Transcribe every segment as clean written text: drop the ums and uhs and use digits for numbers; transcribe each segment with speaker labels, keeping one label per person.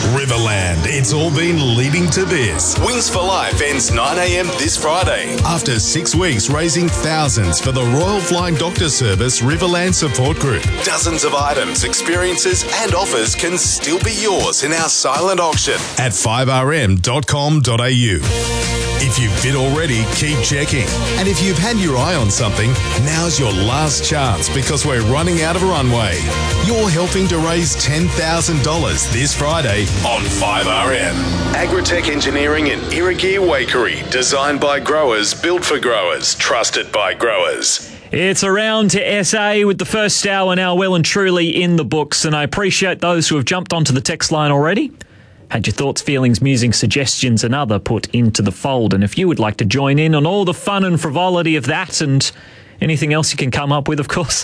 Speaker 1: Riverland, it's all been leading to this. Wings for Life ends 9 a.m. this Friday. After 6 weeks raising thousands for the Royal Flying Doctor Service Riverland Support Group. Dozens of items, experiences and offers can still be yours in our silent auction at 5rm.com.au. If you've bid already, keep checking. And if you've had your eye on something, now's your last chance because we're running out of runway. You're helping to raise $10,000 this Friday on 5RM. Agritech Engineering and Irrigate Wakery. Designed by growers, built for growers, trusted by growers.
Speaker 2: It's around to SA with the first hour now well and truly in the books, and I appreciate those who have jumped onto the text line already. Had your thoughts, feelings, musings, suggestions and other put into the fold. And if you would like to join in on all the fun and frivolity of that and anything else you can come up with, of course,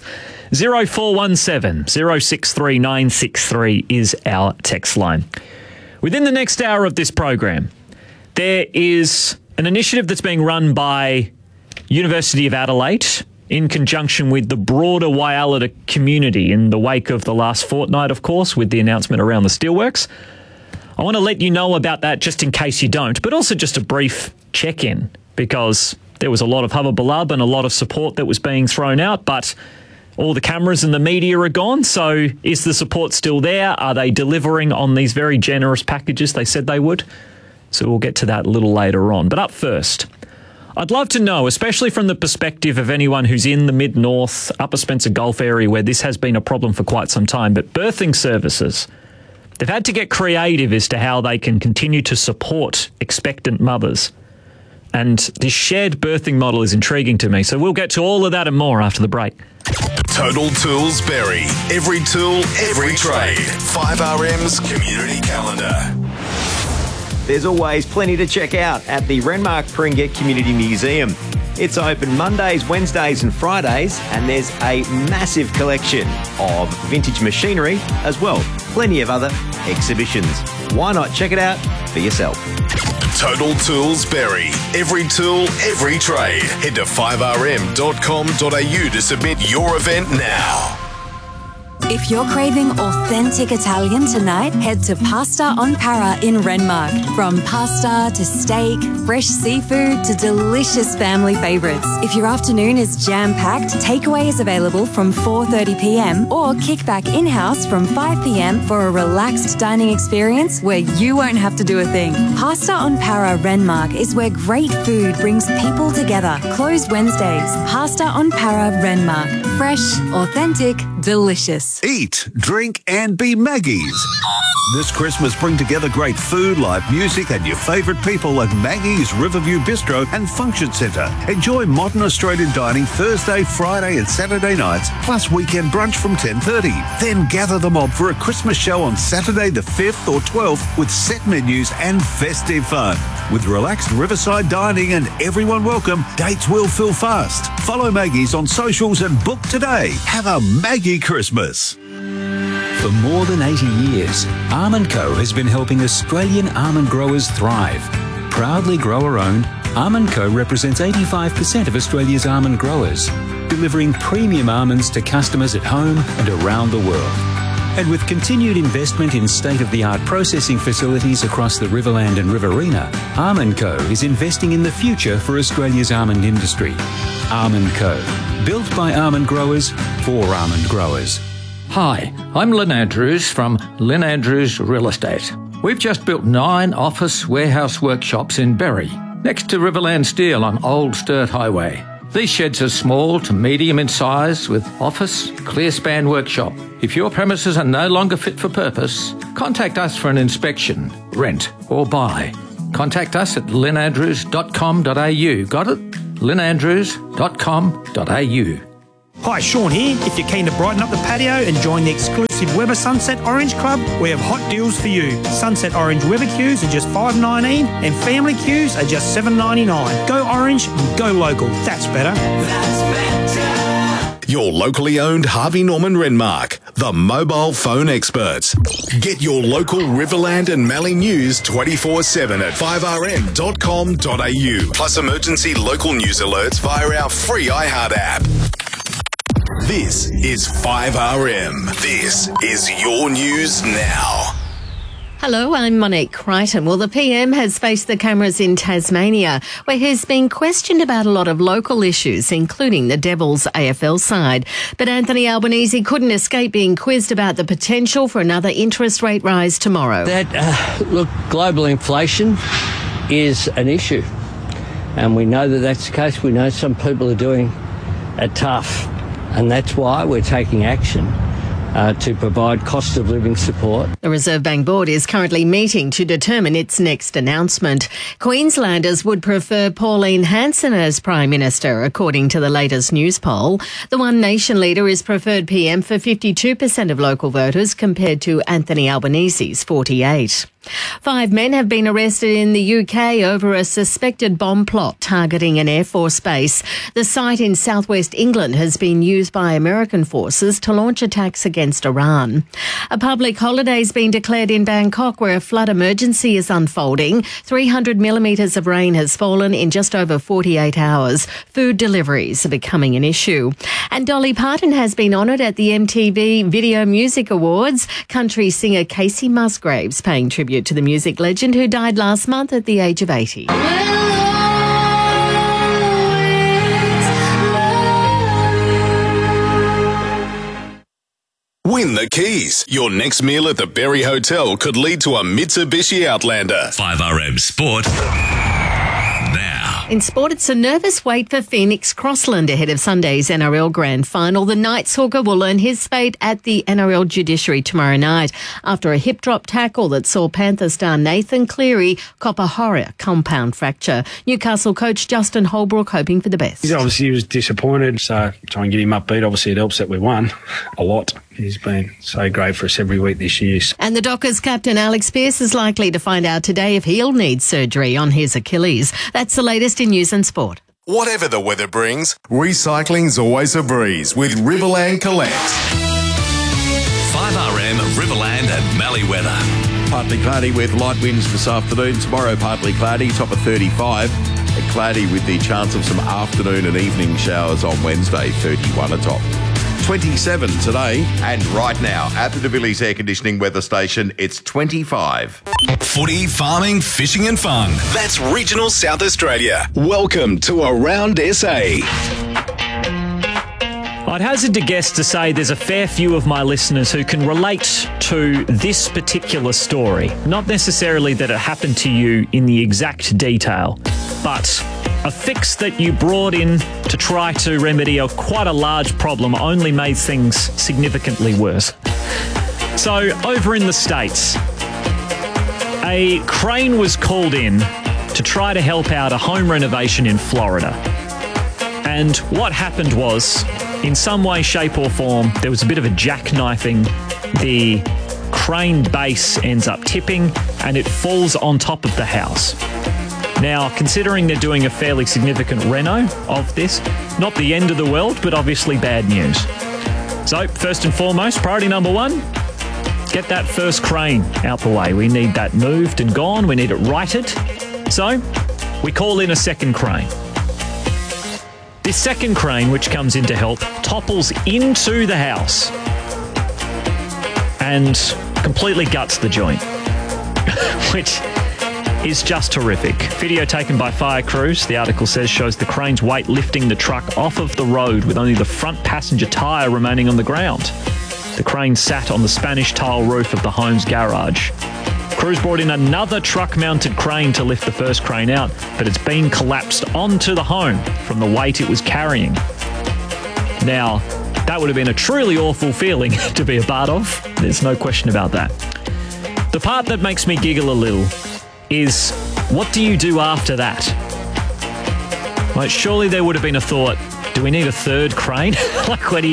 Speaker 2: 0417 063 963 is our text line. Within the next hour of this program, there is an initiative that's being run by University of Adelaide in conjunction with the broader Whyalla community in the wake of the last fortnight, of course, with the announcement around the steelworks. I want to let you know about that just in case you don't, but also just a brief check-in because there was a lot of hubbubalub and a lot of support that was being thrown out, but all the cameras and the media are gone. So is the support still there? Are they delivering on these very generous packages they said they would? So we'll get to that a little later on. But up first, I'd love to know, especially from the perspective of anyone who's in the mid-north, Upper Spencer Gulf area where this has been a problem for quite some time, but birthing services, they've had to get creative as to how they can continue to support expectant mothers. And this shared birthing model is intriguing to me. So we'll get to all of that and more after the break.
Speaker 1: Total Tools Berry. Every tool, every trade. 5RM's community calendar.
Speaker 3: There's always plenty to check out at the Renmark Pringa Community Museum. It's open Mondays, Wednesdays and Fridays, and there's a massive collection of vintage machinery as well. Plenty of other exhibitions. Why not check it out for yourself?
Speaker 1: Total Tools Berry. Every tool, every trade. Head to 5rm.com.au to submit your event now.
Speaker 4: If you're craving authentic Italian tonight, head to Pasta on Para in Renmark. From pasta to steak, fresh seafood to delicious family favourites. If your afternoon is jam-packed, takeaway is available from 4:30pm or kick back in-house from 5pm for a relaxed dining experience where you won't have to do a thing. Pasta on Para Renmark is where great food brings people together. Closed Wednesdays. Pasta on Para Renmark. Fresh, authentic, delicious.
Speaker 5: Eat, drink and be Maggie's. This Christmas, bring together great food, live music and your favourite people at Maggie's Riverview Bistro and Function Centre. Enjoy modern Australian dining Thursday, Friday and Saturday nights, plus weekend brunch from 10:30. Then gather the mob for a Christmas show on Saturday the 5th or 12th with set menus and festive fun. With relaxed riverside dining and everyone welcome, dates will fill fast. Follow Maggie's on socials and book today. Have a Maggie Christmas.
Speaker 6: For more than 80 years, Almond Co. has been helping Australian almond growers thrive. Proudly grower-owned, Almond Co. represents 85% of Australia's almond growers, delivering premium almonds to customers at home and around the world. And with continued investment in state-of-the-art processing facilities across the Riverland and Riverina, Almond Co. is investing in the future for Australia's almond industry. Almond Co. Built by almond growers for almond growers.
Speaker 7: Hi, I'm Lynn Andrews from Lynn Andrews Real Estate. We've just built 9 office warehouse workshops in Berry, next to Riverland Steel on Old Sturt Highway. These sheds are small to medium in size with office, clear span workshop. If your premises are no longer fit for purpose, contact us for an inspection, rent or buy. Contact us at lynandrews.com.au. Got it? lynandrews.com.au.
Speaker 8: Hi, Sean here. If you're keen to brighten up the patio and join the exclusive Weber Sunset Orange Club, we have hot deals for you. Sunset Orange Weber queues are just $5.19 and family queues are just $7.99. Go orange and go local. That's better. That's better.
Speaker 1: Your locally owned Harvey Norman Renmark, the mobile phone experts. Get your local Riverland and Mallee news 24/7 at 5rm.com.au. Plus emergency local news alerts via our free iHeart app. This is 5RM. This is your news now.
Speaker 9: Hello, I'm Monique Crichton. Well, the PM has faced the cameras in Tasmania, where he's been questioned about a lot of local issues, including the Devils AFL side. But Anthony Albanese couldn't escape being quizzed about the potential for another interest rate rise tomorrow.
Speaker 10: Look, global inflation is an issue, and we know that that's the case. We know some people are doing it tough, and that's why we're taking action to provide cost of living support.
Speaker 9: The Reserve Bank Board is currently meeting to determine its next announcement. Queenslanders would prefer Pauline Hanson as Prime Minister, according to the latest news poll. The One Nation leader is preferred PM for 52% of local voters, compared to Anthony Albanese's 48%. 5 men have been arrested in the UK over a suspected bomb plot targeting an Air Force base. The site in southwest England has been used by American forces to launch attacks against Iran. A public holiday has been declared in Bangkok, where a flood emergency is unfolding. 300 millimetres of rain has fallen in just over 48 hours. Food deliveries are becoming an issue. And Dolly Parton has been honoured at the MTV Video Music Awards. Country singer Casey Musgraves paying tribute to the music legend who died last month at the age of 80.
Speaker 1: Win the keys. Your next meal at the Berry Hotel could lead to a Mitsubishi Outlander.
Speaker 11: 5RM Sport. Now.
Speaker 9: In sport, it's a nervous wait for Phoenix Crossland ahead of Sunday's NRL Grand Final. The Knights hooker will learn his fate at the NRL judiciary tomorrow night after a hip drop tackle that saw Panther star Nathan Cleary cop a horror compound fracture. Newcastle coach Justin Holbrook hoping for the best.
Speaker 12: He was disappointed, so try and get him upbeat. Obviously, it helps that we won a lot. He's been so great for us every week this year.
Speaker 9: And the Dockers captain Alex Pearce is likely to find out today if he'll need surgery on his Achilles. That's the latest in news and sport.
Speaker 1: Whatever the weather brings, recycling's always a breeze with Riverland Collect.
Speaker 11: 5RM Riverland and Mallee weather.
Speaker 13: Partly cloudy with light winds this afternoon. Tomorrow partly cloudy, top of 35. And cloudy with the chance of some afternoon and evening showers on Wednesday, 31 atop. 27 today. And right now at the DeVillies Air Conditioning weather station, it's 25.
Speaker 1: Footy, farming, fishing and fun. That's regional South Australia. Welcome to Around SA.
Speaker 2: I'd hazard to guess to say there's a fair few of my listeners who can relate to this particular story. Not necessarily that it happened to you in the exact detail, but a fix that you brought in to try to remedy quite a large problem only made things significantly worse. So, over in the States, a crane was called in to try to help out a home renovation in Florida. And what happened was, in some way, shape or form, there was a bit of a jackknifing. The crane base ends up tipping and it falls on top of the house. Now, considering they're doing a fairly significant reno of this, not the end of the world, but obviously bad news. So, first and foremost, priority number 1, get that first crane out the way. We need that moved and gone. We need it righted. So, we call in a second crane. This second crane, which comes in to help, topples into the house and completely guts the joint, which is just horrific. Video taken by fire crews, the article says, shows the crane's weight lifting the truck off of the road with only the front passenger tyre remaining on the ground. The crane sat on the Spanish tile roof of the home's garage. Crews brought in another truck-mounted crane to lift the first crane out, but it's been collapsed onto the home from the weight it was carrying. Now, that would have been a truly awful feeling to be a part of. There's no question about that. The part that makes me giggle a little is, what do you do after that? Like, surely there would have been a thought, do we need a third crane? Like, where do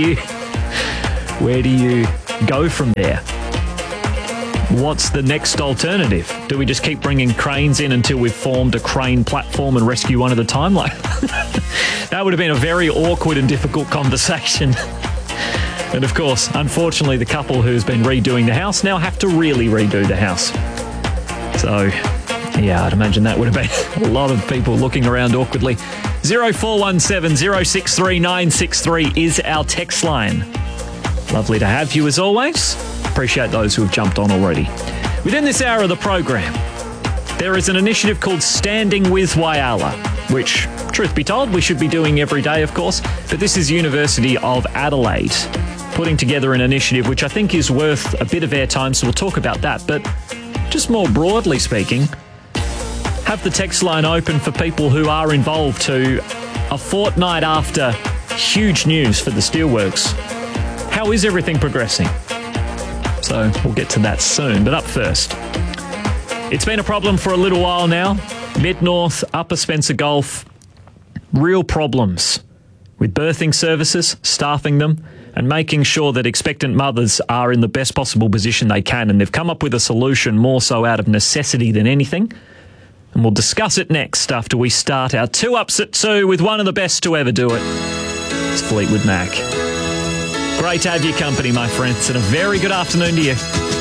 Speaker 2: you go from there? What's the next alternative? Do we just keep bringing cranes in until we've formed a crane platform and rescue one at a time? Like, that would have been a very awkward and difficult conversation. And of course, unfortunately, the couple who's been redoing the house now have to really redo the house. So, yeah, I'd imagine that would have been a lot of people looking around awkwardly. 0417 063 963 is our text line. Lovely to have you as always. Appreciate those who have jumped on already. Within this hour of the program, there is an initiative called Standing with Whyalla, which, truth be told, we should be doing every day, of course, but this is University of Adelaide putting together an initiative which I think is worth a bit of airtime, so we'll talk about that. But just more broadly speaking, have the text line open for people who are involved to a fortnight after huge news for the steelworks. How is everything progressing? So we'll get to that soon, but up first. It's been a problem for a little while now. Mid-North, Upper Spencer Gulf, real problems with birthing services, staffing them, and making sure that expectant mothers are in the best possible position they can. And they've come up with a solution more so out of necessity than anything. And we'll discuss it next after we start our 2 Ups at 2 with one of the best to ever do it. It's Fleetwood Mac. Great to have your company, my friends, and a very good afternoon to you.